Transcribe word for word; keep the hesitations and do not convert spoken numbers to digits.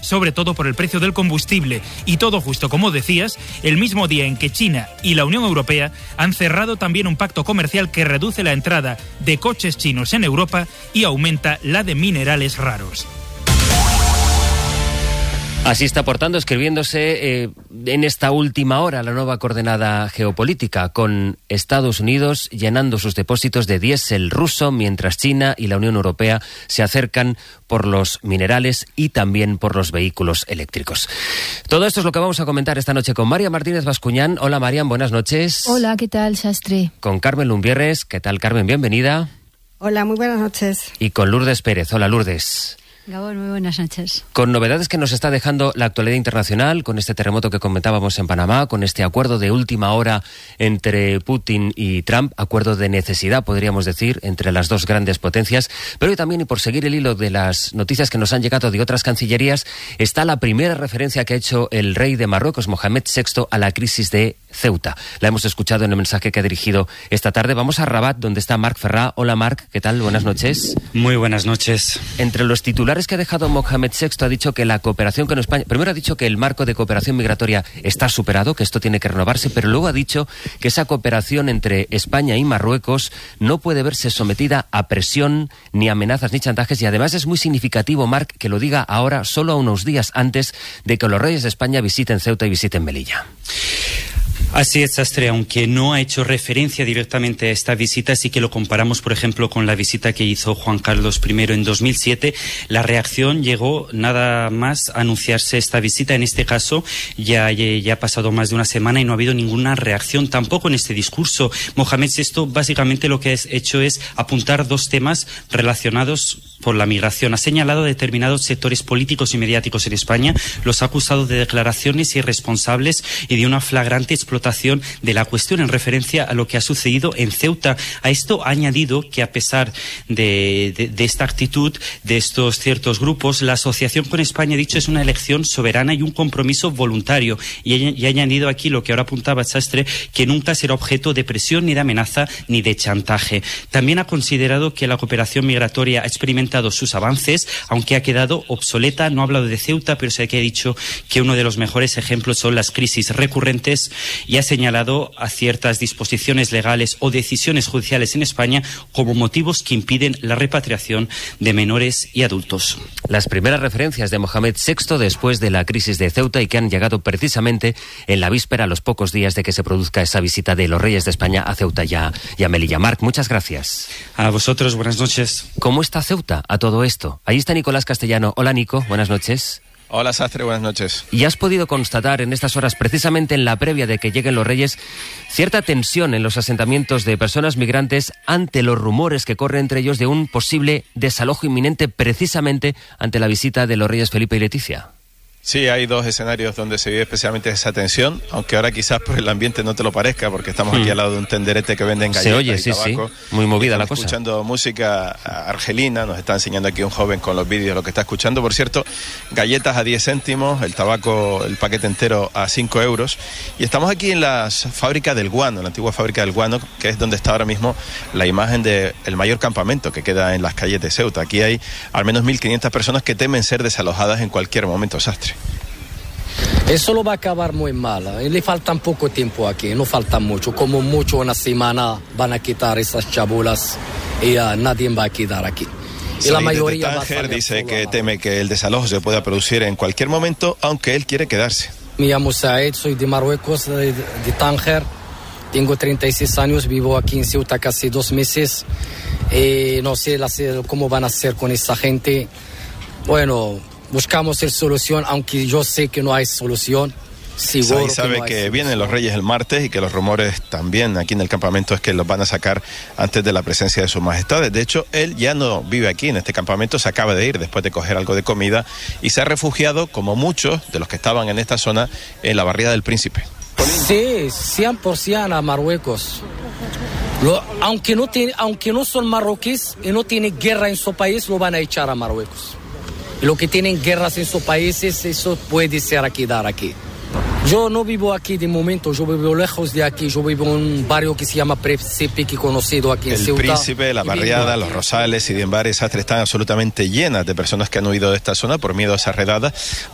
sobre todo por el precio del combustible. Y todo justo, como decías, el mismo día en que China y la Unión Europea han cerrado también un pacto comercial que reduce la entrada de coches chinos en Europa y aumenta la de minerales raros. Así está, por tanto, escribiéndose eh, en esta última hora la nueva coordenada geopolítica, con Estados Unidos llenando sus depósitos de diésel ruso, mientras China y la Unión Europea se acercan por los minerales y también por los vehículos eléctricos. Todo esto es lo que vamos a comentar esta noche con María Martínez Bascuñán. Hola, Marian, buenas noches. Hola, ¿qué tal, Sastre? Con Carmen Lumbierres. ¿Qué tal, Carmen? Bienvenida. Hola, muy buenas noches. Y con Lourdes Pérez. Hola, Lourdes. Gabón, muy buenas noches. Con novedades que nos está dejando la actualidad internacional, con este terremoto que comentábamos en Panamá, con este acuerdo de última hora entre Putin y Trump, acuerdo de necesidad, podríamos decir, entre las dos grandes potencias. Pero hoy también, y por seguir el hilo de las noticias que nos han llegado de otras cancillerías, está la primera referencia que ha hecho el rey de Marruecos, Mohamed sexto, a la crisis de Ceuta. La hemos escuchado en el mensaje que ha dirigido esta tarde. Vamos a Rabat, donde está Marc Ferrá. Hola, Marc, ¿qué tal? Buenas noches. Muy buenas noches. Entre los titulares que ha dejado Mohamed sexto ha dicho que la cooperación con España... Primero ha dicho que el marco de cooperación migratoria está superado, que esto tiene que renovarse, pero luego ha dicho que esa cooperación entre España y Marruecos no puede verse sometida a presión, ni amenazas, ni chantajes, y además es muy significativo, Marc, que lo diga ahora, solo unos días antes de que los reyes de España visiten Ceuta y visiten Melilla. Así es, Sastre, aunque no ha hecho referencia directamente a esta visita, sí que lo comparamos, por ejemplo, con la visita que hizo Juan Carlos primero en dos mil siete. La reacción llegó nada más a anunciarse esta visita. En este caso, ya, ya ha pasado más de una semana y no ha habido ninguna reacción tampoco en este discurso. Mohamed sexto básicamente lo que ha hecho es apuntar dos temas relacionados por la migración. Ha señalado determinados sectores políticos y mediáticos en España, los ha acusado de declaraciones irresponsables y de una flagrante explotación de la cuestión en referencia a lo que ha sucedido en Ceuta. A esto ha añadido que, a pesar de, de, de esta actitud de estos ciertos grupos, la asociación con España, ha dicho, es una elección soberana y un compromiso voluntario. Y, y ha añadido aquí lo que ahora apuntaba Sastre, que nunca será objeto de presión, ni de amenaza, ni de chantaje. También ha considerado que la cooperación migratoria ha experimentado sus avances, aunque ha quedado obsoleta. No ha hablado de Ceuta, pero sí que ha dicho que uno de los mejores ejemplos son las crisis recurrentes, y ha señalado a ciertas disposiciones legales o decisiones judiciales en España como motivos que impiden la repatriación de menores y adultos. Las primeras referencias de Mohamed sexto después de la crisis de Ceuta, y que han llegado precisamente en la víspera, a los pocos días de que se produzca esa visita de los reyes de España a Ceuta y a, y a Melilla. Marc, muchas gracias. A vosotros, buenas noches. ¿Cómo está Ceuta a todo esto? Ahí está Nicolás Castellano. Hola, Nico, buenas noches. Hola, Sastre, buenas noches. ¿Y has podido constatar en estas horas, precisamente en la previa de que lleguen los reyes, cierta tensión en los asentamientos de personas migrantes ante los rumores que corren entre ellos de un posible desalojo inminente, precisamente ante la visita de los reyes Felipe y Leticia? Sí, hay dos escenarios donde se vive especialmente esa tensión, aunque ahora quizás por el ambiente no te lo parezca, porque estamos mm. aquí al lado de un tenderete que venden galletas. Se oye, y sí, tabaco, sí, muy movida la cosa. Escuchando música argelina, nos está enseñando aquí un joven con los vídeos lo que está escuchando. Por cierto, galletas a diez céntimos, el tabaco, el paquete entero a cinco euros. Y estamos aquí en la fábrica del guano, la antigua fábrica del guano, que es donde está ahora mismo la imagen del mayor campamento que queda en las calles de Ceuta. Aquí hay al menos mil quinientas personas que temen ser desalojadas en cualquier momento, Sastre. Eso lo va a acabar muy mal. Le falta poco tiempo aquí, no falta mucho. Como mucho una semana van a quitar esas chabolas y uh, nadie va a quedar aquí. Y la mayoría de Tánger dice que teme que el desalojo se pueda producir en cualquier momento, aunque él quiere quedarse. Me llamo Saed, soy de Marruecos, de, de Tánger. Tengo treinta y seis años, vivo aquí en Ceuta casi dos meses. Eh, no sé la, cómo van a hacer con esa gente. Bueno, buscamos la solución, aunque yo sé que no hay solución. Seguro sabe que, no que vienen los reyes el martes y que los rumores también aquí en el campamento es que los van a sacar antes de la presencia de sus majestades. De hecho, él ya no vive aquí en este campamento, se acaba de ir después de coger algo de comida y se ha refugiado, como muchos de los que estaban en esta zona, en la barriada del Príncipe. Sí, cien por ciento a Marruecos. Lo, aunque, no tiene, aunque no son marroquíes y no tienen guerra en su país, lo van a echar a Marruecos. Y lo que tienen guerras en sus países, eso puede ser aquí, dar aquí. Yo no vivo aquí de momento, yo vivo lejos de aquí, yo vivo en un barrio que se llama Príncipe, que conocido aquí en Ceuta. El Príncipe, la barriada, los Rosales y Sidi Embar, Sastre, están absolutamente llenas de personas que han huido de esta zona por miedo a esas redadas.